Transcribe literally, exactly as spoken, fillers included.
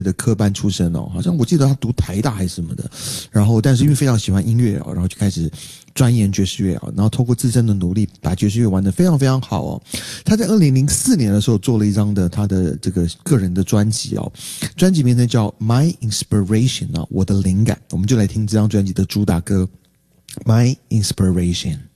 的科班出身哦，好像我记得他读台大还是什么的，然后但是因为非常喜欢音乐哦，然后就开始钻研爵士乐啊，然后透过自身的努力，把爵士乐玩得非常非常好哦。他在二零零四年的时候做了一张的他的这个个人的专辑哦，专辑名称叫 My Inspiration 啊，我的灵感。我们就来听这张专辑的主打歌 My Inspiration。